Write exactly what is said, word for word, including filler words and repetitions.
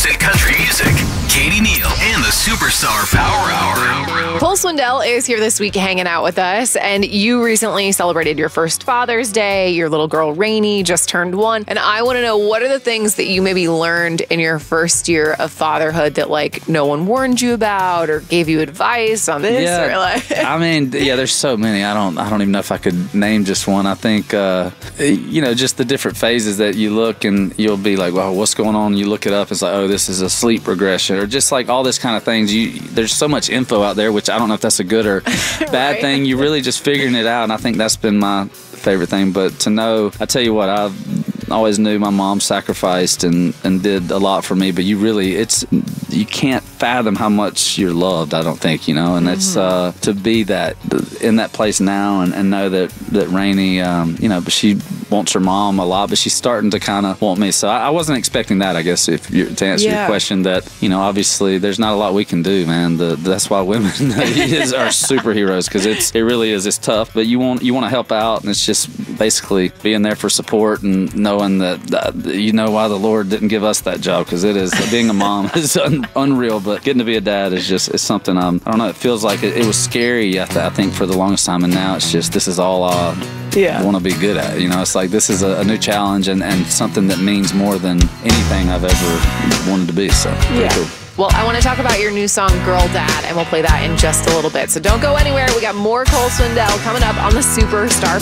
In country music, Katie Neal and the Superstar Power Hour. Cole Swindell is here this week hanging out with us, and you recently celebrated your first Father's Day. Your little girl, Rainey, just turned one, and I want to know, what are the things that you maybe learned in your first year of fatherhood that, like, no one warned you about or gave you advice on this? Yeah, or like I mean, yeah, there's so many. I don't, I don't even know if I could name just one. I think, uh, you know, just the different phases that you look and you'll be like, well, what's going on? You look it up, it's like, oh, this is a sleep regression, or just like all this kind of things. You, there's so much info out there, which I don't know if that's a good or bad Right. thing. You're really just figuring it out, and I think that's been my favorite thing. But to know, I tell you what, I've always knew my mom sacrificed and, and did a lot for me, but you really, it's, you can't fathom how much you're loved, I don't think, you know, and Mm-hmm. it's uh, to be that, in that place now and, and know that, that Rainey, um, you know, but she wants her mom a lot, but she's starting to kind of want me. So I, I wasn't expecting that, I guess, if you to answer Yeah. your question, that, you know, obviously there's not a lot we can do, man. The, that's why women is, are superheroes, because it's, it really is, it's tough, but you want, you want to help out, and it's just basically being there for support and knowing that, that you know why the Lord didn't give us that job, because it is, being a mom is un, unreal, but getting to be a dad is just, it's something, um, I don't know, it feels like it, it was scary, I, th- I think, for the longest time, and now it's just, this is all I Yeah. want to be good at, you know. It's like, this is a, a new challenge and, and something that means more than anything I've ever wanted to be, so pretty Yeah. cool. Well, I want to talk about your new song, Girl Dad, and we'll play that in just a little bit. So don't go anywhere. We got more Cole Swindell coming up on the Superstar